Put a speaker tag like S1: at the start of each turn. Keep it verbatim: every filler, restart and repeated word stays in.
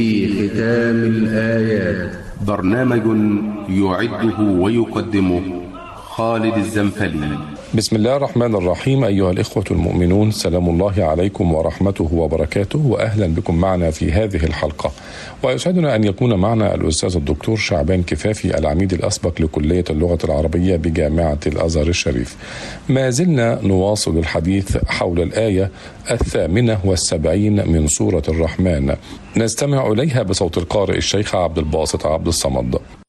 S1: في ختام الآيات،
S2: برنامج يعده ويقدمه خالد الزنفلي.
S3: بسم الله الرحمن الرحيم. أيها الإخوة المؤمنون، سلام الله عليكم ورحمته وبركاته، وأهلا بكم معنا في هذه الحلقة. ويسعدنا أن يكون معنا الأستاذ الدكتور شعبان كفافي، العميد الأسبق لكلية اللغة العربية بجامعة الأزهر الشريف. ما زلنا نواصل الحديث حول الآية الثامنة والسبعين من سورة الرحمن، نستمع إليها بصوت القارئ الشيخ عبد الباسط عبد الصمد.